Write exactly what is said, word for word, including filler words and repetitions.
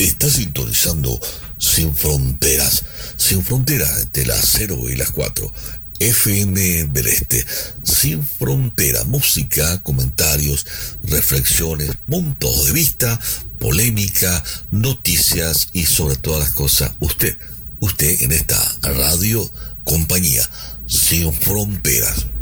Está sintonizando Sin Fronteras, Sin Fronteras entre las cero y las cuatro, F M del Este, Sin Frontera, música, comentarios, reflexiones, puntos de vista, polémica, noticias y sobre todas las cosas, usted, usted en esta radio compañía, Sin Fronteras.